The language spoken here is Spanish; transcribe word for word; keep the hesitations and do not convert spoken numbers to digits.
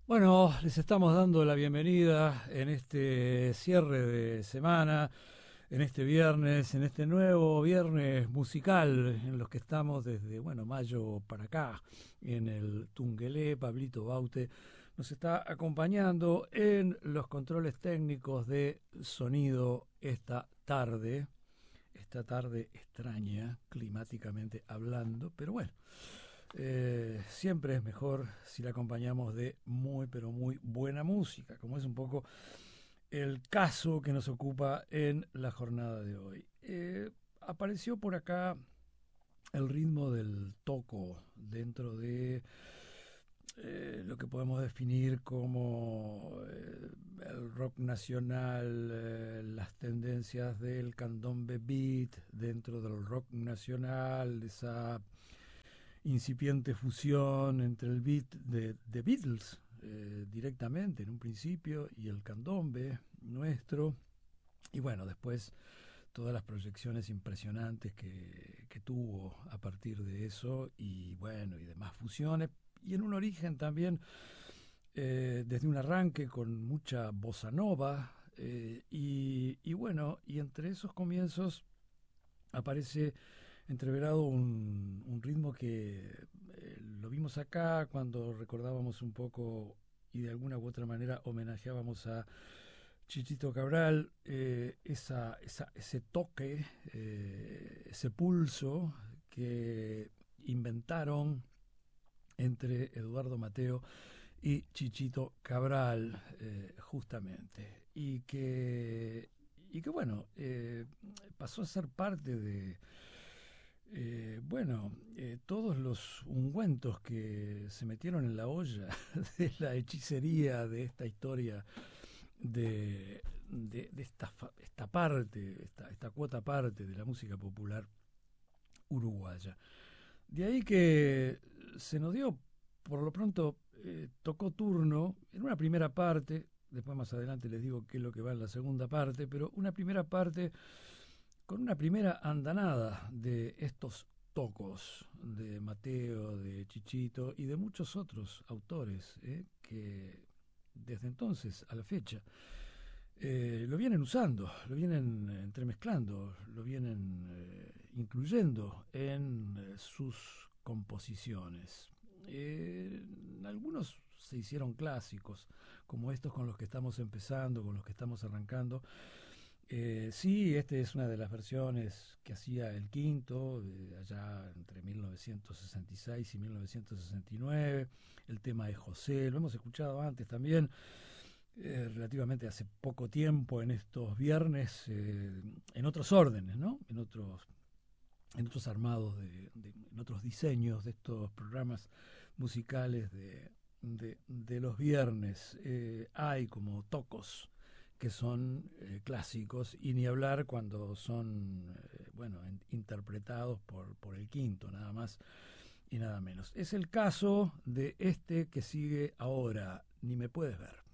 Bueno, les estamos dando la bienvenida en este cierre de semana, en este viernes, en este nuevo viernes musical en los que estamos desde, bueno, mayo para acá, en el Tungelé. Pablito Baute nos está acompañando en los controles técnicos de sonido esta tarde, esta tarde extraña, climáticamente hablando, pero bueno. Eh, siempre es mejor si la acompañamos de muy, pero muy buena música, como es un poco el caso que nos ocupa en la jornada de hoy. Eh, apareció por acá el ritmo del toco dentro de eh, lo que podemos definir como eh, el rock nacional, eh, las tendencias del candombe beat dentro del rock nacional, de esa incipiente fusión entre el beat de, de Beatles eh, directamente en un principio y el candombe nuestro, y bueno, después todas las proyecciones impresionantes que, que tuvo a partir de eso, y bueno, y demás fusiones, y en un origen también eh, desde un arranque con mucha bossa nova, eh, y, y bueno, y entre esos comienzos aparece entreverado un, un ritmo que eh, lo vimos acá cuando recordábamos un poco y de alguna u otra manera homenajeábamos a Chichito Cabral, eh, esa, esa, ese toque, eh, ese pulso que inventaron entre Eduardo Mateo y Chichito Cabral, eh, justamente, y que, y que bueno, eh, pasó a ser parte de, eh, bueno, eh, todos los ungüentos que se metieron en la olla de la hechicería de esta historia, de, de, de esta, esta parte, esta, esta cuota parte de la música popular uruguaya. De ahí que se nos dio, por lo pronto, eh, tocó turno en una primera parte, después más adelante les digo qué es lo que va en la segunda parte, pero una primera parte con una primera andanada de estos tocos de Mateo, de Chichito y de muchos otros autores eh, que desde entonces a la fecha eh, lo vienen usando, lo vienen entremezclando, lo vienen eh, incluyendo en eh, sus composiciones. Eh, algunos se hicieron clásicos, como estos con los que estamos empezando, con los que estamos arrancando. Eh, sí, esta es una de las versiones que hacía el Quinto, de allá entre mil novecientos sesenta y seis y mil novecientos sesenta y nueve. El tema de José, lo hemos escuchado antes también, eh, relativamente hace poco tiempo en estos viernes, eh, en otros órdenes, ¿no? En otros, en otros armados, de, de- en otros diseños de estos programas musicales de, de, de los viernes. Eh, hay como tocos que son eh, clásicos, y ni hablar cuando son, eh, bueno, en- interpretados por, por el Quinto, nada más y nada menos. Es el caso de este que sigue ahora, Ni me puedes ver.